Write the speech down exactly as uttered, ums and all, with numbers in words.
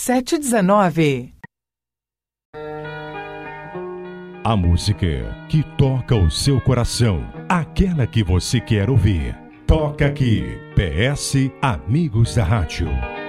sete dezenove. A música que toca o seu coração, aquela que você quer ouvir. Toca aqui, P S Amigos da Rádio.